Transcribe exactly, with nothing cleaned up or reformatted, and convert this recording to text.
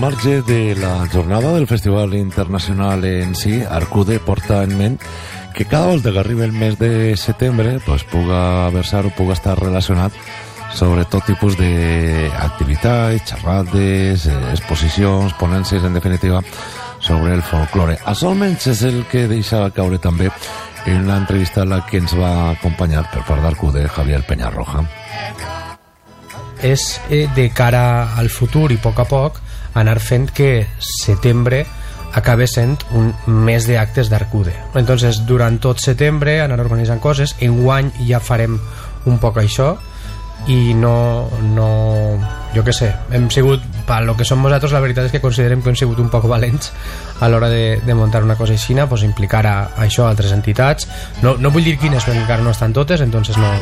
marge de la jornada del Festival Internacional en si, Arcude porta en ment que cada volta que arribi el mes de setembre pues, puga versar o puga estar relacionat sobre tot tipus d'activitats, xerrades, exposicions, ponències, en definitiva, sobre el folklore. Això almenys és el que deixa caure també en l'entrevista a la que ens va acompanyar per part d'Arcude, Javier Peñarroja. És eh, de cara al futur i a poc a poc anar fent que setembre acaba sent un mes d'actes d'Arcude. Entonces, durant tot setembre anar organitzant coses. Enguany ja farem un poc això i no, no jo què sé, hem sigut per lo que som nosaltres, la veritat és que considerem que hem sigut un poc valents a l'hora de, de muntar una cosa així, pues implicar a, a això a altres entitats, no, no vull dir quines perquè encara no estan totes, entonces no,